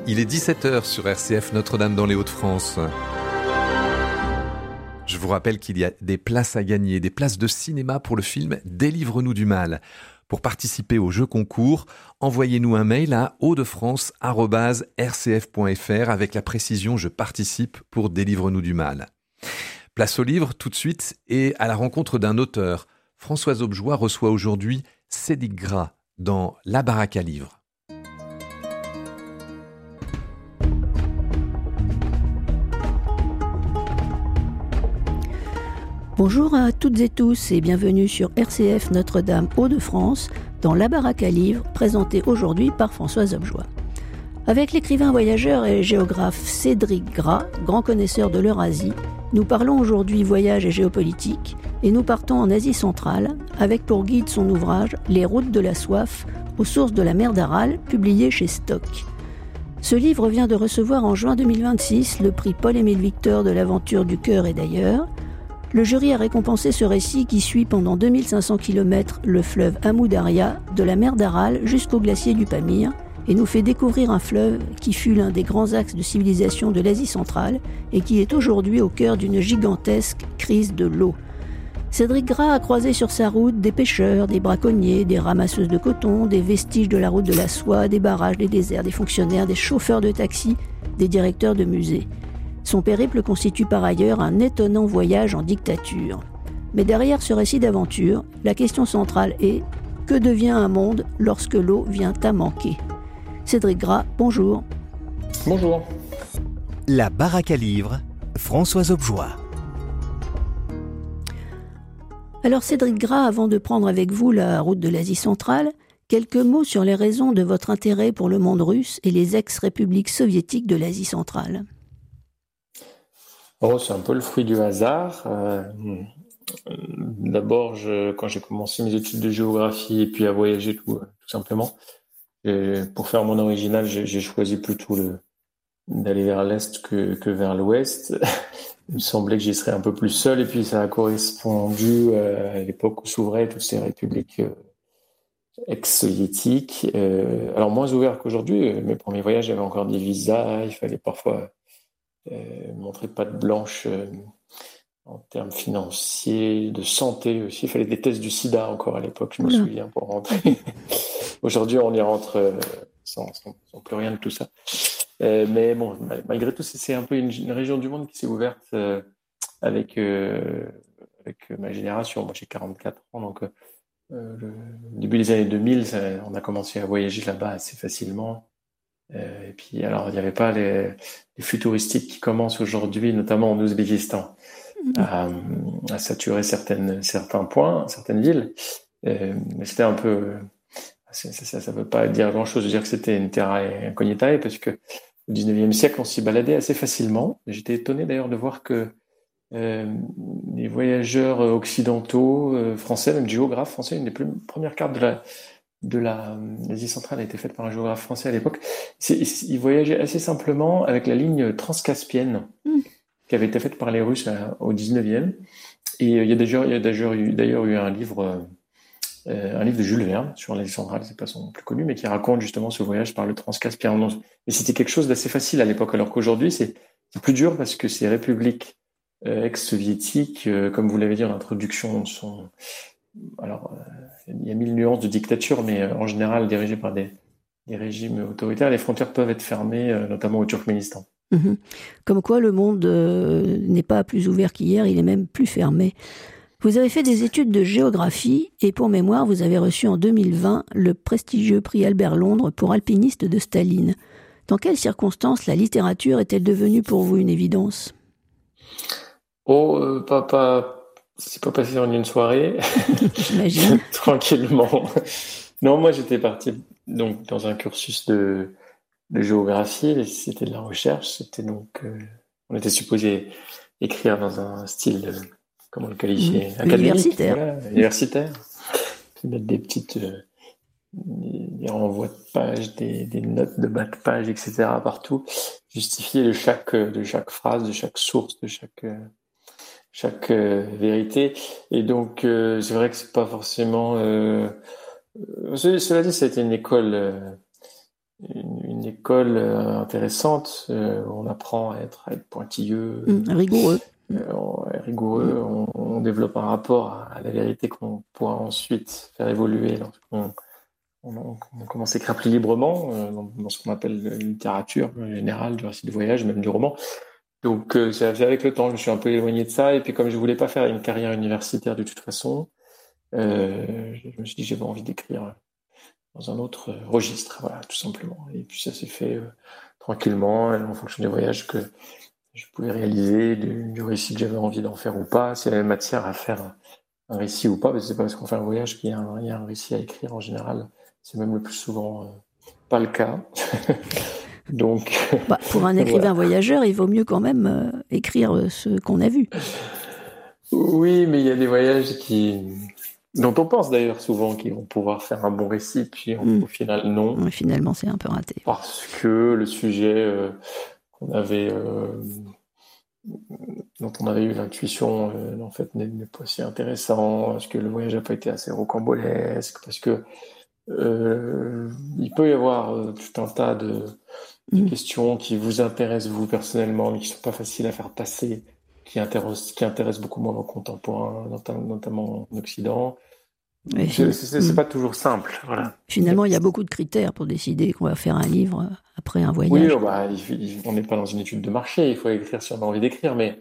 Il est 17h sur RCF Notre-Dame dans les Hauts-de-France. Je vous rappelle qu'il y a des places à gagner, des places de cinéma pour le film Délivre-nous du mal. Pour participer au jeu concours, envoyez-nous un mail à hautdefrance@rcf.fr avec la précision « Je participe pour Délivre-nous du mal ». Place au livre tout de suite et à la rencontre d'un auteur. Françoise Aubejoie reçoit aujourd'hui Cédric Gras dans La Baraque à livres. Bonjour à toutes et tous et bienvenue sur RCF Notre-Dame Hauts-de-France dans La Baraque à livres, présentée aujourd'hui par Françoise Aubejoie. Avec l'écrivain voyageur et géographe Cédric Gras, grand connaisseur de l'Eurasie, nous parlons aujourd'hui voyage et géopolitique et nous partons en Asie centrale avec pour guide son ouvrage « Les routes de la soif aux sources de la mer d'Aral » publié chez Stock. Ce livre vient de recevoir en juin 2026 le prix Paul-Émile Victor de l'aventure du cœur et d'ailleurs. Le jury a récompensé ce récit qui suit pendant 2500 km le fleuve Amou Daria, de la mer d'Aral jusqu'au glacier du Pamir, et nous fait découvrir un fleuve qui fut l'un des grands axes de civilisation de l'Asie centrale et qui est aujourd'hui au cœur d'une gigantesque crise de l'eau. Cédric Gras a croisé sur sa route des pêcheurs, des braconniers, des ramasseuses de coton, des vestiges de la route de la soie, des barrages, des déserts, des fonctionnaires, des chauffeurs de taxi, des directeurs de musées. Son périple constitue par ailleurs un étonnant voyage en dictature. Mais derrière ce récit d'aventure, la question centrale est « Que devient un monde lorsque l'eau vient à manquer ?» Cédric Gras, bonjour. Bonjour. La Baraque à livres, Françoise Aubejoie. Alors Cédric Gras, avant de prendre avec vous la route de l'Asie centrale, quelques mots sur les raisons de votre intérêt pour le monde russe et les ex-républiques soviétiques de l'Asie centrale. Oh, c'est un peu le fruit du hasard. D'abord, quand j'ai commencé mes études de géographie et puis à voyager tout simplement, pour faire mon original, j'ai choisi plutôt d'aller vers l'est que vers l'ouest. Il me semblait que j'y serais un peu plus seul et puis ça a correspondu à l'époque où s'ouvraient toutes ces républiques ex-soviétiques. Alors moins ouvertes qu'aujourd'hui. Mes premiers voyages, j'avais encore des visas, il fallait parfois montrer patte blanche en termes financiers, de santé aussi. Il fallait des tests du sida encore à l'époque, je me souviens, pour rentrer. Aujourd'hui, on y rentre sans plus rien de tout ça. Mais bon, malgré tout, c'est un peu une région du monde qui s'est ouverte avec ma génération. Moi, j'ai 44 ans, donc le début des années 2000, on a commencé à voyager là-bas assez facilement. Et puis, alors, il n'y avait pas les flux touristiques qui commencent aujourd'hui, notamment en Ouzbékistan, à saturer certains points, certaines villes. Mais c'était un peu... Ça veut pas dire grand-chose de dire que c'était une terra incognita, parce que au 19e siècle, on s'y baladait assez facilement. J'étais étonné d'ailleurs de voir que les voyageurs occidentaux, français, même géographes français, une des premières cartes de l'Asie centrale a été faite par un géographe français à l'époque. Il voyageait assez simplement avec la ligne transcaspienne qui avait été faite par les Russes au 19e. Et il y a d'ailleurs eu un livre de Jules Verne sur l'Asie centrale, c'est pas son plus connu, mais qui raconte justement ce voyage par le transcaspien. Mais c'était quelque chose d'assez facile à l'époque, alors qu'aujourd'hui c'est plus dur parce que ces républiques ex-soviétiques, comme vous l'avez dit en introduction, sont... Alors, il y a 1000 nuances de dictature, mais en général dirigées par des régimes autoritaires. Les frontières peuvent être fermées, notamment au Turkménistan. Comme quoi le monde n'est pas plus ouvert qu'hier, il est même plus fermé. Vous avez fait des études de géographie et pour mémoire, vous avez reçu en 2020 le prestigieux prix Albert Londres pour alpiniste de Staline. Dans quelles circonstances la littérature est-elle devenue pour vous une évidence ? C'est pas passé en une soirée. J'imagine. Tranquillement. Non, moi j'étais parti donc dans un cursus de géographie, c'était de la recherche, c'était donc on était supposé écrire dans un style comment le qualifier, académique, universitaire. Voilà, universitaire. Puis mettre des renvois de pages, des notes de bas de page, etc. partout, justifier de chaque phrase, de chaque source, de chaque vérité. Et donc c'est vrai que c'est pas forcément cela dit, ça a été une école une école intéressante. On apprend à être pointilleux, Rigoureux. rigoureux. On développe un rapport à la vérité qu'on pourra ensuite faire évoluer lorsqu'on on commence à écrire plus librement dans ce qu'on appelle la littérature générale, du récit de voyage, même du roman. Donc c'est avec le temps, je me suis un peu éloigné de ça. Et puis comme je voulais pas faire une carrière universitaire de toute façon, je me suis dit que j'avais envie d'écrire dans un autre registre, voilà, tout simplement. Et puis ça s'est fait tranquillement, en fonction des voyages que je pouvais réaliser, du récit que j'avais envie d'en faire ou pas, s'il y avait matière à faire un récit ou pas, parce que c'est pas parce qu'on fait un voyage qu'il y a un récit à écrire en général. C'est même le plus souvent pas le cas. Donc, pour un écrivain voyageur, il vaut mieux quand même écrire ce qu'on a vu. Oui, mais il y a des voyages dont on pense d'ailleurs souvent qu'ils vont pouvoir faire un bon récit, puis au final non. Mais finalement, c'est un peu raté. Parce que le sujet dont on avait eu l'intuition, en fait, n'est pas aussi intéressant, parce que le voyage n'a pas été assez rocambolesque, parce que il peut y avoir tout un tas de questions qui vous intéressent vous personnellement, mais qui sont pas faciles à faire passer, qui intéressent beaucoup moins nos contemporains, notamment en Occident. C'est pas toujours simple. Voilà. Finalement, il y a beaucoup de critères pour décider qu'on va faire un livre après un voyage. Oui, on n'est pas dans une étude de marché, il faut écrire si on a envie d'écrire, mais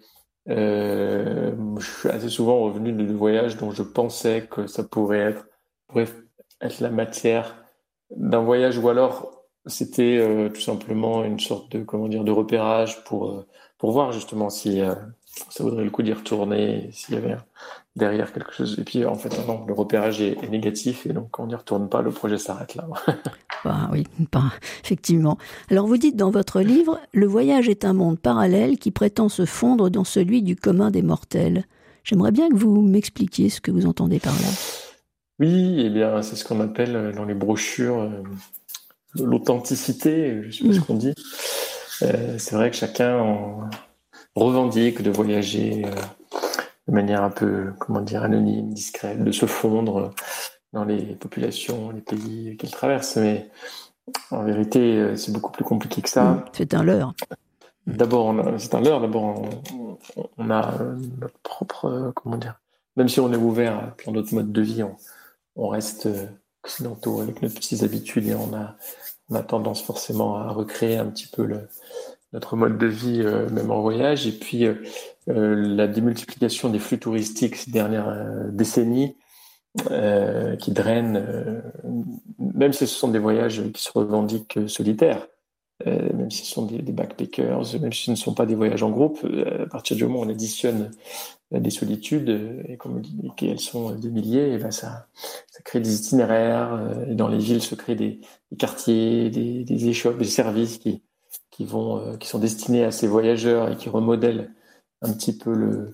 je suis assez souvent revenu de voyages dont je pensais que ça pourrait être la matière d'un voyage, ou alors c'était tout simplement une sorte de repérage pour voir justement si ça vaudrait le coup d'y retourner, s'il y avait derrière quelque chose. Et puis en fait non, le repérage est négatif, et donc quand on n'y retourne pas, le projet s'arrête là. Oui, effectivement. Alors vous dites dans votre livre, le voyage est un monde parallèle qui prétend se fondre dans celui du commun des mortels. J'aimerais bien que vous m'expliquiez ce que vous entendez par là. Oui, eh bien, c'est ce qu'on appelle dans les brochures l'authenticité, je sais pas ce qu'on dit. C'est vrai que chacun revendique de voyager de manière un peu, anonyme, discrète, de se fondre dans les populations, les pays qu'il traverse. Mais en vérité, c'est beaucoup plus compliqué que ça. C'est un leurre. D'abord, c'est un leurre. D'abord, on a notre propre, même si on est ouvert à plein d'autres modes de vie, on reste occidentaux avec nos petites habitudes, et on a tendance forcément à recréer un petit peu notre mode de vie, même en voyage. Et puis, la démultiplication des flux touristiques ces dernières décennies, qui drainent, même si ce sont des voyages qui se revendiquent solitaires, même si ce sont des backpackers, même si ce ne sont pas des voyages en groupe, à partir du moment où on additionne des solitudes, et comme on dit qu'elles sont des milliers, et ben ça crée des itinéraires, et dans les villes se créent des quartiers, des échoppes, des services qui sont destinés à ces voyageurs et qui remodèlent un petit peu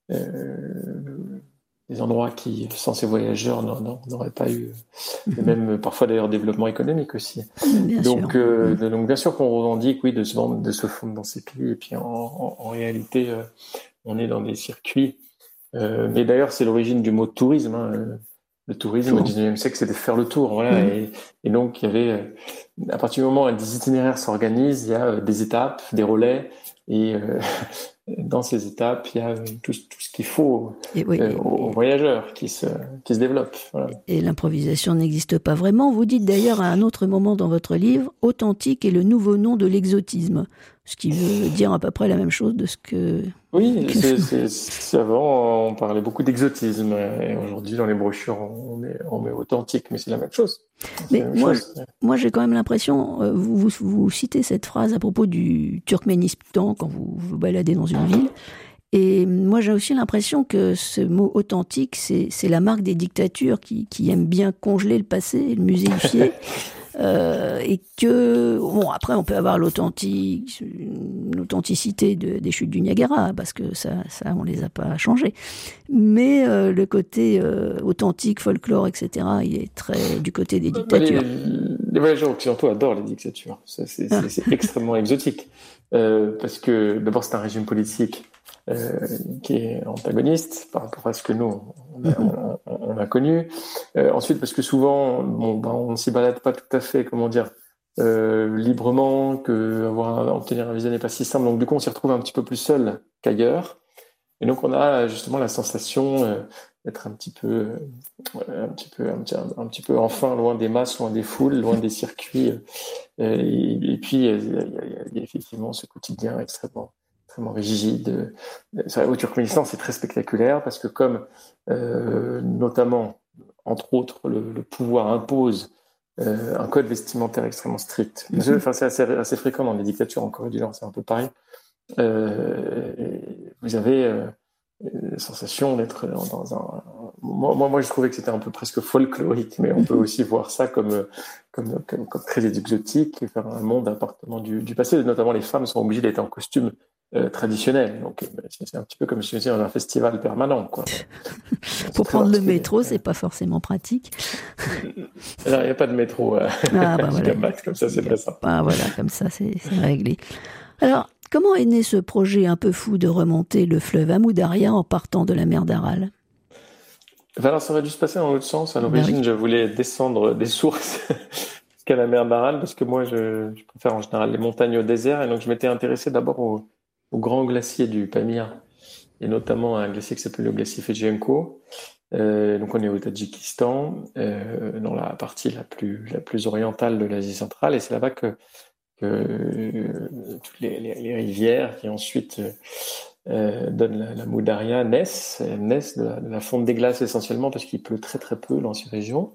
les endroits qui, sans ces voyageurs, n'auraient pas eu, et même parfois d'ailleurs développement économique aussi. Donc bien sûr qu'on revendique, oui, de se fondre dans ces pays, et puis en réalité, on est dans des circuits. Mais d'ailleurs, c'est l'origine du mot tourisme. Le tourisme au 19e siècle, c'était faire le tour, voilà. Et donc, il y avait, à partir du moment où des itinéraires s'organisent, il y a des étapes, des relais, et dans ces étapes, il y a tout ce qu'il faut aux voyageurs qui se développent. Voilà. Et l'improvisation n'existe pas vraiment. Vous dites d'ailleurs à un autre moment dans votre livre, authentique est le nouveau nom de l'exotisme, ce qui veut dire à peu près la même chose de ce que... Oui, avant on parlait beaucoup d'exotisme, et aujourd'hui dans les brochures on met authentique, mais c'est la même chose. Mais moi j'ai quand même l'impression, vous citez cette phrase à propos du Turkménistan quand vous vous baladez dans une ville, et moi j'ai aussi l'impression que ce mot authentique c'est la marque des dictatures qui aiment bien congeler le passé et le muséifier. Et que, après on peut avoir l'authenticité des chutes du Niagara, parce que ça on les a pas changées. Mais le côté authentique, folklore, etc., il est très du côté des dictatures. Les voyageurs occidentaux adorent les dictatures. C'est extrêmement exotique. Parce que d'abord c'est un régime politique qui est antagoniste par rapport à ce que nous on a connu. Ensuite, parce que souvent, on ne s'y balade pas tout à fait, librement, que obtenir un visa n'est pas si simple. Donc du coup, on s'y retrouve un petit peu plus seul qu'ailleurs. Et donc on a justement la sensation d'être un petit peu enfin loin des masses, loin des foules, loin des circuits. Et puis il y a effectivement ce quotidien extrêmement rigide. Au Turkménistan, c'est très spectaculaire parce que comme notamment, entre autres, le pouvoir impose un code vestimentaire extrêmement strict. C'est assez fréquent dans les dictatures en Corée du Nord, c'est un peu pareil. Vous avez la sensation d'être dans un... Moi, je trouvais que c'était un peu presque folklorique, mais on peut aussi voir ça comme très exotique, comme un monde appartenant du passé. Notamment, les femmes sont obligées d'être en costume traditionnel. Donc, c'est un petit peu comme si on était dans un festival permanent, quoi. Pour prendre le métro, c'est pas forcément pratique. Il n'y a pas de métro. Voilà. Comme ça, c'est très simple. Voilà, comme ça, c'est réglé. Alors, comment est né ce projet un peu fou de remonter le fleuve Amou Daria en partant de la mer d'Aral ? Alors, ça aurait dû se passer dans l'autre sens. À l'origine, je voulais descendre des sources jusqu'à la mer d'Aral, parce que moi, je préfère en général les montagnes au désert. Et donc, je m'étais intéressé d'abord au grand glacier du Pamir, et notamment à un glacier qui s'appelle le glacier Fedjenko. Donc on est au Tadjikistan, dans la partie la plus orientale de l'Asie centrale, et c'est là-bas que toutes les rivières qui ensuite donnent la Moudaria naissent de la fonte des glaces essentiellement parce qu'il pleut très très peu dans ces régions.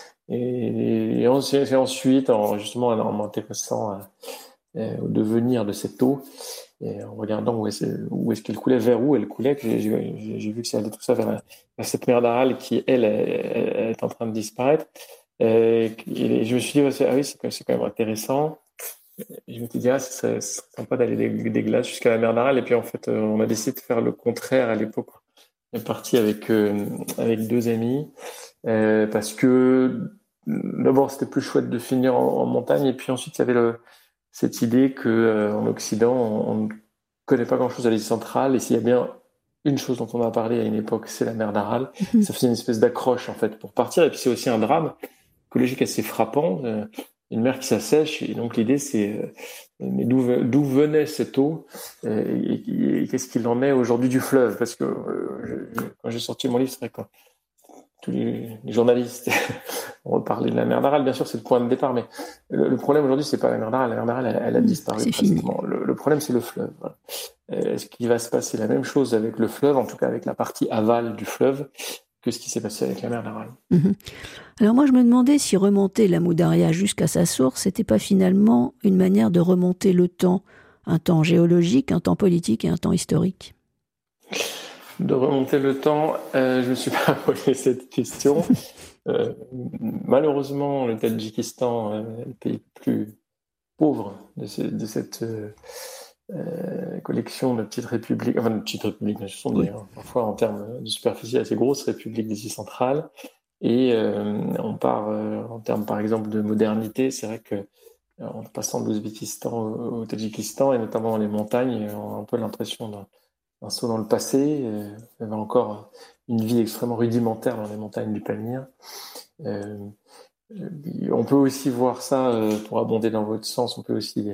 Et ensuite, en m'intéressant au devenir de cette eau, et en regardant où est-ce qu'elle coulait, vers où elle coulait, que j'ai vu que ça allait tout ça vers cette mer d'Aral qui, elle est en train de disparaître. Et je me suis dit, c'est quand même intéressant. Et je me suis dit, ce serait sympa d'aller des glaces jusqu'à la mer d'Aral. Et puis en fait, on a décidé de faire le contraire à l'époque. On est parti avec 2 amis, parce que d'abord, c'était plus chouette de finir en montagne, et puis ensuite, il y avait cette idée qu'en Occident, on ne connaît pas grand-chose à l'Asie centrale, et s'il y a bien une chose dont on a parlé à une époque, c'est la mer d'Aral. Ça faisait une espèce d'accroche en fait pour partir, et puis c'est aussi un drame écologique assez frappant, une mer qui s'assèche, et donc l'idée c'est mais d'où venait cette eau, et qu'est-ce qu'il en est aujourd'hui du fleuve, parce que quand j'ai sorti mon livre, c'est vrai que tous les journalistes ont reparlé de la mer d'Aral. Bien sûr, c'est le point de départ, mais le problème aujourd'hui, c'est pas la mer d'Aral. La mer d'Aral, elle a disparu pratiquement. Le problème, c'est le fleuve. Est-ce qu'il va se passer la même chose avec le fleuve, en tout cas avec la partie aval du fleuve, que ce qui s'est passé avec la mer d'Aral? Alors moi, je me demandais si remonter la Moudaria jusqu'à sa source, c'était pas finalement une manière de remonter le temps, un temps géologique, un temps politique et un temps historique. De remonter le temps, je me suis pas posé cette question. Malheureusement, le Tadjikistan est le pays le plus pauvre de cette collection de petites républiques, enfin de petites républiques, ce sont parfois en termes de superficie assez grosses républiques d'Asie centrale. Et on part en termes par exemple de modernité, c'est vrai que en passant de l'Ouzbékistan au Tadjikistan, et notamment dans les montagnes, on a un peu l'impression d'un saut dans le passé. Il y avait encore une vie extrêmement rudimentaire dans les montagnes du Pamir. On peut aussi voir ça, pour abonder dans votre sens, on peut aussi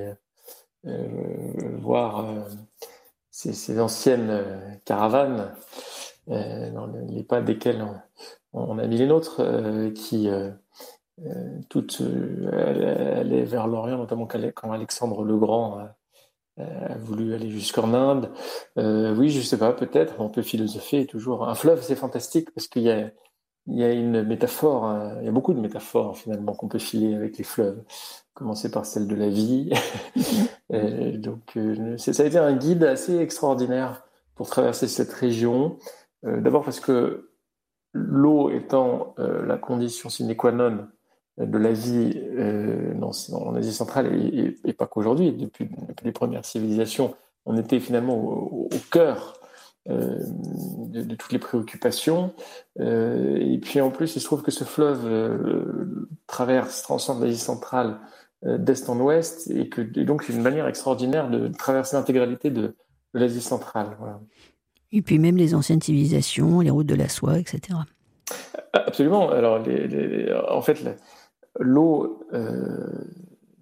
voir ces anciennes caravanes dans les pas desquelles on a mis les nôtres, qui toutes allaient vers l'Orient, notamment quand Alexandre le Grand a voulu aller jusqu'en Inde. Oui, je sais pas, peut-être, on peut philosopher toujours. Un fleuve, c'est fantastique parce qu'il y a une métaphore, il y a beaucoup de métaphores finalement qu'on peut filer avec les fleuves. Commencer par celle de la vie. Donc, ça a été un guide assez extraordinaire pour traverser cette région. D'abord parce que l'eau étant la condition sine qua non de la vie en Asie centrale, et pas qu'aujourd'hui, depuis les premières civilisations, on était finalement au cœur de toutes les préoccupations. Et puis en plus, il se trouve que ce fleuve transcende l'Asie centrale d'est en ouest, et donc c'est une manière extraordinaire de traverser l'intégralité de l'Asie centrale. Voilà. Et puis même les anciennes civilisations, les routes de la soie, etc. Absolument. Alors, en fait, l'eau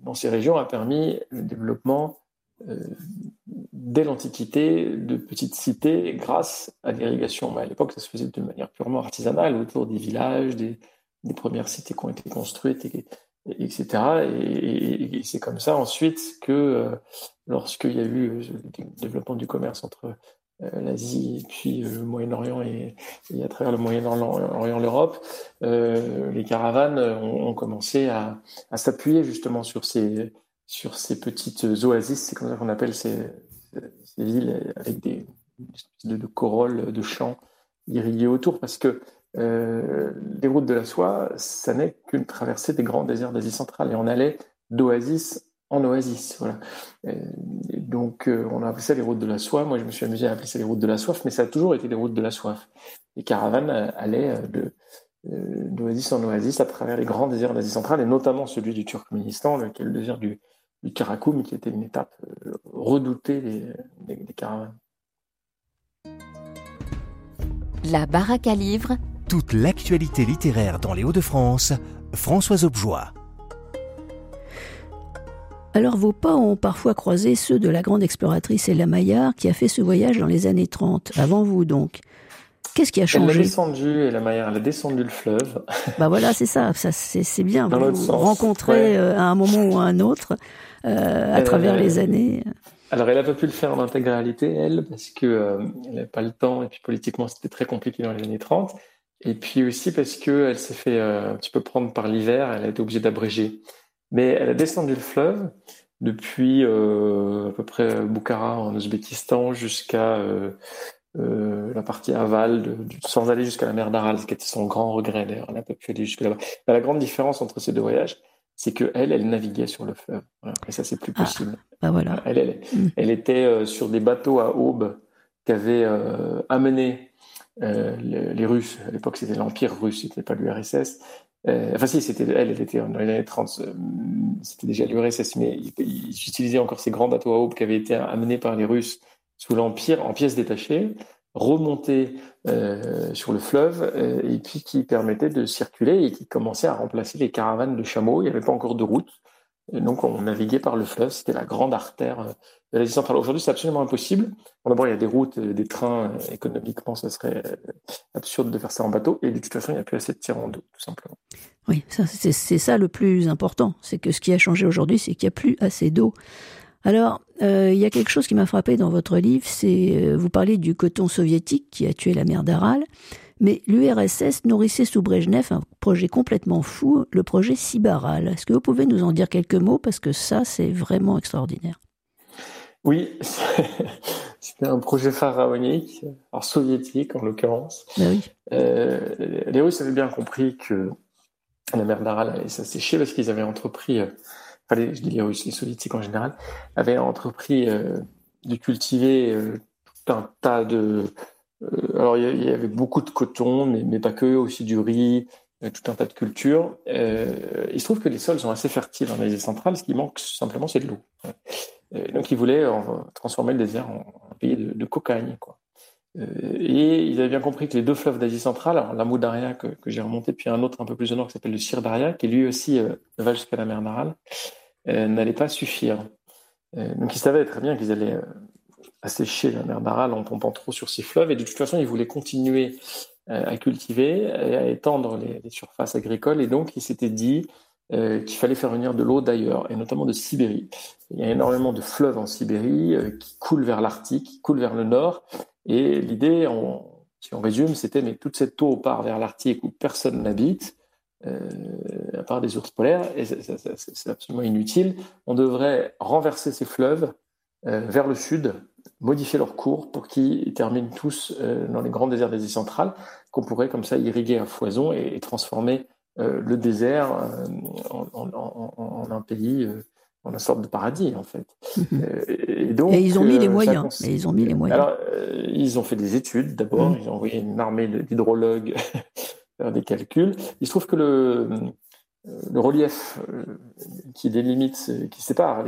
dans ces régions a permis le développement dès l'Antiquité de petites cités grâce à l'irrigation. Mais à l'époque, ça se faisait de manière purement artisanale autour des villages, des premières cités qui ont été construites, etc. Et c'est comme ça ensuite que lorsqu'il y a eu le développement du commerce entre l'Asie, puis le Moyen-Orient et à travers le Moyen-Orient, l'Europe, les caravanes ont commencé à s'appuyer justement sur ces petites oasis, c'est comme ça qu'on appelle ces villes avec des espèces de corolles, de champs irrigués autour, parce que les routes de la soie, ça n'est qu'une traversée des grands déserts d'Asie centrale, et on allait d'oasis en oasis, voilà. Et donc on a appelé ça les routes de la soie. Moi je me suis amusé à appeler ça les routes de la soif, mais ça a toujours été les routes de la soif. Les caravanes allaient d'oasis en oasis à travers les grands déserts d'Asie centrale, et notamment celui du Turkménistan, qui est le désert du Karakoum, qui était une étape redoutée des caravanes. La baraque à livres. Toute l'actualité littéraire dans les Hauts-de-France, Françoise Aubejoie. Alors vos pas ont parfois croisé ceux de la grande exploratrice Ella Maillard qui a fait ce voyage dans les années 30, avant vous donc. Qu'est-ce qui a changé ? Ella Maillard, elle a descendu le fleuve. Bah voilà, c'est ça c'est bien. Dans vous vous rencontrez à un moment ou à un autre, à travers les années. Alors, elle n'a pas pu le faire en intégralité, elle, parce qu'elle n'avait pas le temps, et puis politiquement, c'était très compliqué dans les années 30. Et puis aussi parce qu'elle s'est fait un petit peu prendre par l'hiver, elle a été obligée d'abréger. Mais elle a descendu le fleuve depuis à peu près Boukhara en Ouzbékistan jusqu'à la partie aval, sans aller jusqu'à la mer d'Aral, ce qui était son grand regret d'ailleurs. Elle n'a pas pu aller jusque là-bas. Mais la grande différence entre ces deux voyages, c'est qu'elle naviguait sur le fleuve. Voilà. Et ça, c'est plus possible. Bah voilà. Elle était sur des bateaux à aubes qu'avaient amené les Russes. À l'époque, c'était l'Empire russe, c'était pas l'URSS. Enfin si, elle était dans les années 30, c'était déjà l'URSS, mais ils utilisaient encore ces grands bateaux à aubes qui avaient été amenés par les Russes sous l'Empire en pièces détachées, remontés sur le fleuve, et puis qui permettaient de circuler et qui commençaient à remplacer les caravanes de chameaux. Il n'y avait pas encore de route. Et donc, on naviguait par le fleuve. C'était la grande artère de l'Asie centrale. Aujourd'hui, c'est absolument impossible. Bon, d'abord, il y a des routes, des trains. Économiquement, ça serait absurde de faire ça en bateau. Et de toute façon, il n'y a plus assez de tirants d'eau, tout simplement. Oui, c'est ça le plus important. C'est que ce qui a changé aujourd'hui, c'est qu'il n'y a plus assez d'eau. Alors, il y a quelque chose qui m'a frappé dans votre livre, c'est vous parlez du coton soviétique qui a tué la mer d'Aral, mais l'URSS nourrissait sous Brejnev un projet complètement fou, le projet Sibaral. Est-ce que vous pouvez nous en dire quelques mots, parce que ça, c'est vraiment extraordinaire. Oui, c'était un projet pharaonique, alors soviétique en l'occurrence. Ben oui. Les Russes avaient bien compris que la mer d'Aral allait s'assécher parce qu'ils avaient entrepris... je dis les Russes, les Soviétiques en général, avaient entrepris de cultiver tout un tas de... alors, il y avait beaucoup de coton, mais pas que, aussi du riz, tout un tas de cultures. Il se trouve que les sols sont assez fertiles en Asie centrale, ce qui manque simplement, c'est de l'eau. Donc, ils voulaient transformer le désert en pays de cocagne, quoi. Et ils avaient bien compris que les deux fleuves d'Asie centrale, alors l'Amou Daria que j'ai remonté, puis un autre un peu plus au nord qui s'appelle le Sir Daria, qui lui aussi va jusqu'à la mer d'Aral, n'allait pas suffire. Donc ils savaient très bien qu'ils allaient assécher la mer d'Aral en pompant trop sur ces fleuves, et de toute façon ils voulaient continuer à cultiver et à étendre les surfaces agricoles, et donc ils s'étaient dit qu'il fallait faire venir de l'eau d'ailleurs, et notamment de Sibérie. Il y a énormément de fleuves en Sibérie qui coulent vers l'Arctique, qui coulent vers le nord, et l'idée, si on résume, c'était mais toute cette eau part vers l'Arctique où personne n'habite, à part des ours polaires, et c'est absolument inutile. On devrait renverser ces fleuves vers le sud, modifier leur cours pour qu'ils terminent tous dans les grands déserts d'Asie centrale, qu'on pourrait comme ça irriguer à foison et transformer le désert en un pays, en une sorte de paradis en fait. Et donc, ils ont mis les moyens. Et ils ont mis les moyens. Alors, ils ont fait des études d'abord, ils ont envoyé une armée d'hydrologues faire des calculs. Il se trouve que le relief qui délimite, qui sépare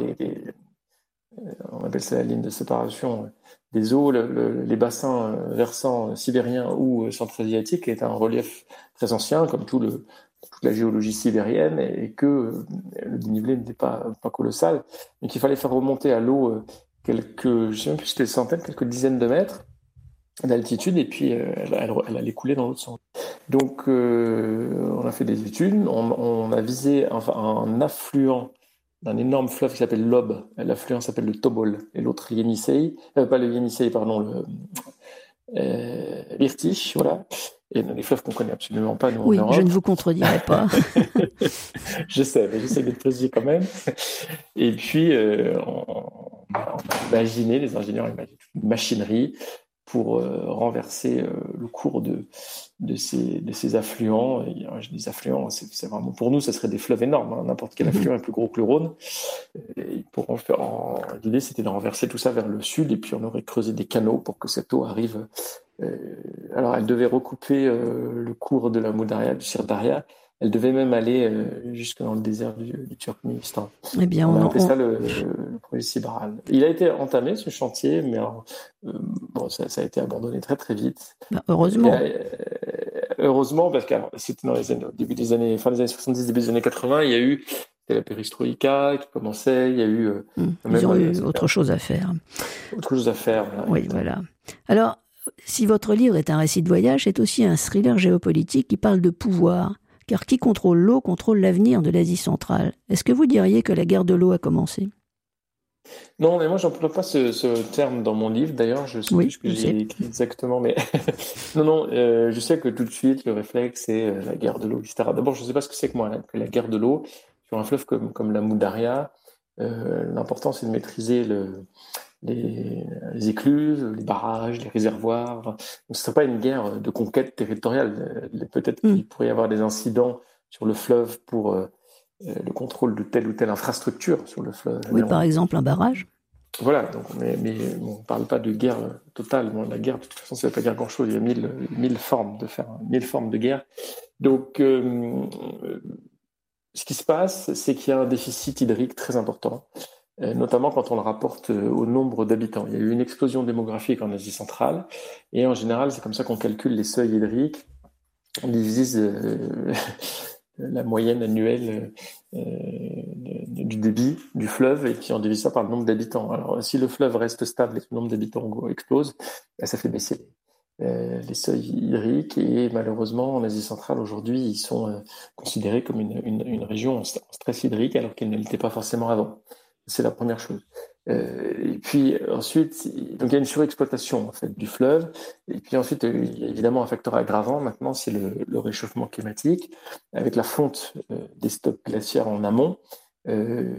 on appelle ça la ligne de séparation des eaux, les bassins versants sibériens ou centra-asiatiques, est un relief très ancien, comme tout le toute la géologie sibérienne et que le dénivelé n'était pas colossal, mais qu'il fallait faire remonter à l'eau quelques, je ne sais même plus si c'était centaines, quelques dizaines de mètres d'altitude, et puis elle allait couler dans l'autre sens. Donc on a fait des études, on a visé un affluent d'un énorme fleuve qui s'appelle l'Ob. L'affluent s'appelle le Tobol, et l'autre Yenisei, pas le Yenisei, pardon, l'Irtych, voilà. Et les fleuves qu'on connaît absolument pas, nous, Oui, en Europe. je ne vous contredirai pas. Je sais, mais j'essaie d'être précis quand même. Et puis, on a imaginé, les ingénieurs imaginent une machinerie pour renverser le cours de ces affluents. Et, je dis affluents, c'est vraiment, pour nous, ça serait des fleuves énormes. Hein. N'importe quel affluent est plus gros que le Rhône. Et l'idée, c'était de renverser tout ça vers le sud, et puis on aurait creusé des canaux pour que cette eau arrive. Alors, elle devait recouper le cours de la Moudaria, du Sirdaria. Elle devait même aller jusque dans le désert du Turkménistan. Eh bien, on a appelé ça le projet Sibral. Il a été entamé, ce chantier, mais bon, ça a été abandonné très très vite. Heureusement. Heureusement, parce que c'était dans fin des années 70, début des années 80, il y a eu la perestroïka qui commençait, il y a eu... Ils ont eu autre chose à faire. Autre chose à faire. Voilà, oui, voilà. Alors, si votre livre est un récit de voyage, c'est aussi un thriller géopolitique qui parle de pouvoir. Car qui contrôle l'eau contrôle l'avenir de l'Asie centrale. Est-ce que vous diriez que la guerre de l'eau a commencé ? Non, mais moi, j'emploie pas ce terme dans mon livre. D'ailleurs, je sais plus ce que j'ai écrit exactement, mais non, je sais que tout de suite, le réflexe, c'est la guerre de l'eau, etc. D'abord, je sais pas ce que c'est que la guerre de l'eau. Sur un fleuve comme la Moudaria, l'important, c'est de maîtriser les écluses, les barrages, les réservoirs. Donc, ce ne serait pas une guerre de conquête territoriale. Peut-être qu'il pourrait y avoir des incidents sur le fleuve pour le contrôle de telle ou telle infrastructure sur le fleuve. Oui, par exemple, un barrage. Voilà, donc, mais on ne parle pas de guerre totale. Bon, la guerre, de toute façon, ça ne veut pas dire grand-chose. Il y a mille formes de guerre. Donc, ce qui se passe, c'est qu'il y a un déficit hydrique très important, notamment quand on le rapporte au nombre d'habitants. Il y a eu une explosion démographique en Asie centrale, et en général, c'est comme ça qu'on calcule les seuils hydriques. On divise la moyenne annuelle du débit du fleuve, et puis on divise ça par le nombre d'habitants. Alors, si le fleuve reste stable et que le nombre d'habitants explose, ça fait baisser les seuils hydriques, et malheureusement en Asie centrale aujourd'hui ils sont considérés comme une région en stress hydrique alors qu'ils ne l'étaient pas forcément avant. C'est la première chose. Et puis ensuite, donc il y a une surexploitation en fait du fleuve, et puis ensuite il y a évidemment un facteur aggravant maintenant, c'est le réchauffement climatique avec la fonte des stocks glaciaires en amont, dont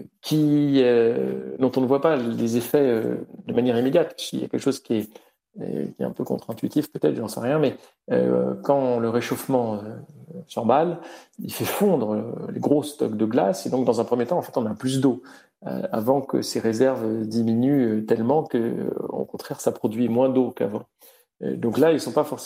on ne voit pas les effets de manière immédiate. Il y a quelque chose qui est un peu contre-intuitif peut-être, j'en sais rien, mais quand le réchauffement s'emballe, il fait fondre les gros stocks de glace, et donc dans un premier temps, en fait, on a plus d'eau avant que ces réserves diminuent tellement que, au contraire, ça produit moins d'eau qu'avant. Donc là, ils sentent pas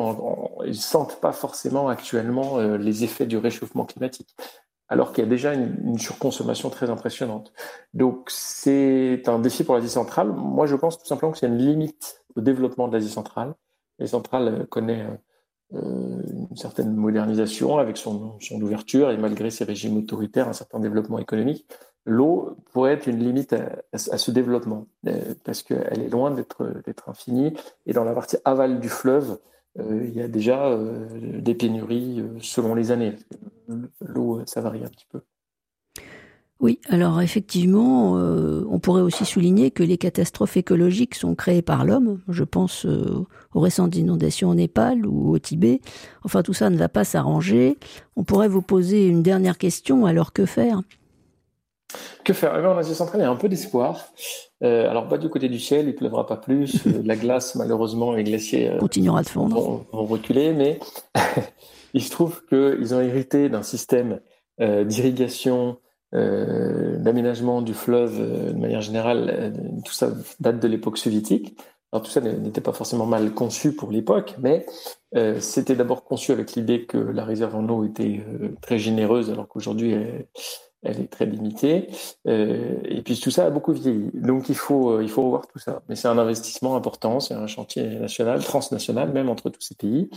forcément actuellement les effets du réchauffement climatique, alors qu'il y a déjà une surconsommation très impressionnante. Donc c'est un défi pour l'Asie centrale. Moi, je pense tout simplement qu'il y a une limite au développement de l'Asie centrale. L'Asie centrale connaît une certaine modernisation avec son ouverture, et malgré ses régimes autoritaires, un certain développement économique. L'eau pourrait être une limite à ce développement, parce qu'elle est loin d'être infinie, et dans la partie aval du fleuve, il y a déjà des pénuries selon les années. L'eau, ça varie un petit peu. Oui, alors effectivement, on pourrait aussi souligner que les catastrophes écologiques sont créées par l'homme. Je pense aux récentes inondations au Népal ou au Tibet. Enfin, tout ça ne va pas s'arranger. On pourrait vous poser une dernière question, alors que faire ? Que faire ? En Asie centrale, il y a un peu d'espoir. Alors, pas du côté du ciel, il pleuvra pas plus. La glace, malheureusement, les glaciers continuera de fondre. Vont reculer, mais il se trouve qu'ils ont hérité d'un système d'irrigation, d'aménagement du fleuve de manière générale. Tout ça date de l'époque soviétique. Alors, tout ça n'était pas forcément mal conçu pour l'époque, mais c'était d'abord conçu avec l'idée que la réserve en eau était très généreuse, alors qu'aujourd'hui, elle est très limitée, et puis tout ça a beaucoup vieilli. Donc il faut revoir tout ça. Mais c'est un investissement important, c'est un chantier national, transnational, même entre tous ces pays.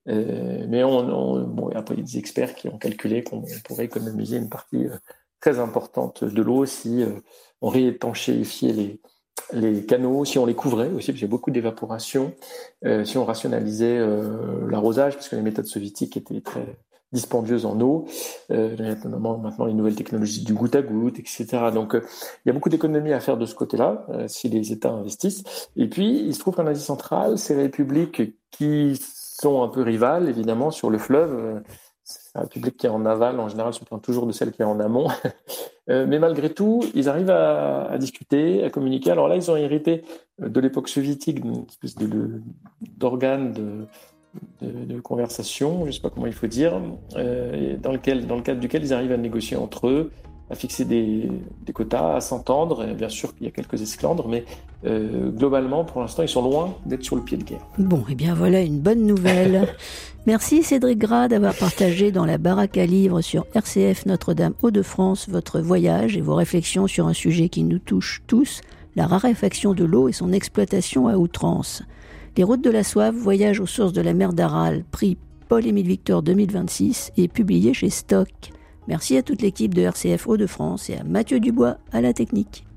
Mais après, il y a des experts qui ont calculé qu'on pourrait économiser une partie très importante de l'eau si on réétanchéifiait les canaux, si on les couvrait aussi, parce qu'il y a beaucoup d'évaporation, si on rationalisait l'arrosage, parce que les méthodes soviétiques étaient très dispendieuses en eau, notamment maintenant les nouvelles technologies du goutte à goutte, etc. Donc il y a beaucoup d'économies à faire de ce côté-là, si les États investissent. Et puis, il se trouve qu'en Asie centrale, ces républiques qui sont un peu rivales, évidemment, sur le fleuve, la République qui est en aval, en général, se plaint toujours de celle qui est en amont. Mais malgré tout, ils arrivent à discuter, à communiquer. Alors là, ils ont hérité de l'époque soviétique d'une espèce d'organe de conversation, je ne sais pas comment il faut dire, dans le cadre duquel ils arrivent à négocier entre eux, à fixer des quotas, à s'entendre. Et bien sûr qu'il y a quelques esclandres, mais globalement, pour l'instant, ils sont loin d'être sur le pied de guerre. Bon, et bien voilà une bonne nouvelle. Merci Cédric Gras d'avoir partagé dans la baraque à livres sur RCF Notre-Dame Hauts-de-France votre voyage et vos réflexions sur un sujet qui nous touche tous, la raréfaction de l'eau et son exploitation à outrance. Les routes de la soif, voyage aux sources de la mer d'Aral, prix Paul-Émile Victor 2026 et publié chez Stock. Merci à toute l'équipe de RCF Hauts-de-France et à Mathieu Dubois à la technique.